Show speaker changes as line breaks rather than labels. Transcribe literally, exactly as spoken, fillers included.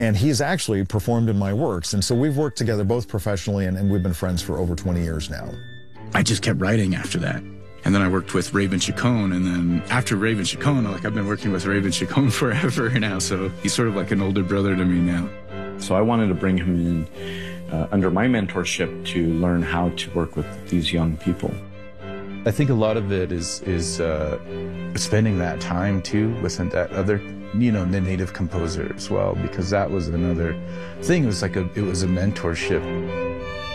And he's actually performed in my works. And so we've worked together both professionally, and, and we've been friends for over twenty years now.
I just kept writing after that. And then I worked with Raven Chacon, and then after Raven Chacon, like I've been working with Raven Chacon forever now, so he's sort of like an older brother to me now.
So I wanted to bring him in uh, under my mentorship to learn how to work with these young people.
I think a lot of it is is uh, spending that time too with that other, you know, the native composer as well, because that was another thing. It was like a, it was a mentorship.